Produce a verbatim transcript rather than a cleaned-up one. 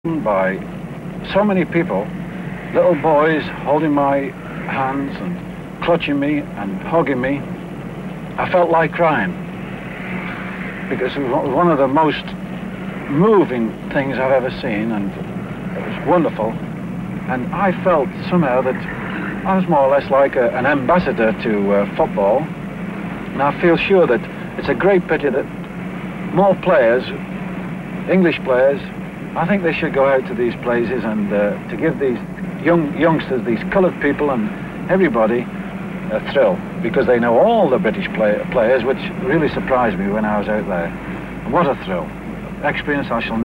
by so many people, little boys holding my hands and clutching me and hugging me. I felt like crying because it was one of the most moving things I've ever seen, and it was wonderful. And I felt somehow that I was more or less like a, an ambassador to uh, football. And I feel sure that it's a great pity that more players, English players, I think they should go out to these places and uh, to give these young youngsters, these coloured people and everybody a thrill, because they know all the British play players, which really surprised me when I was out there. What a thrill. Experience I shall